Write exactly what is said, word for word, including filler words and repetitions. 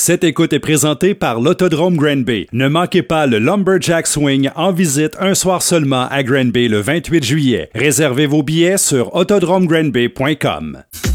Cette écoute est présentée par l'Autodrome Granby. Ne manquez pas le Lumberjack Swing en visite un soir seulement à Granby le vingt-huit juillet. Réservez vos billets sur autodrome granby point com.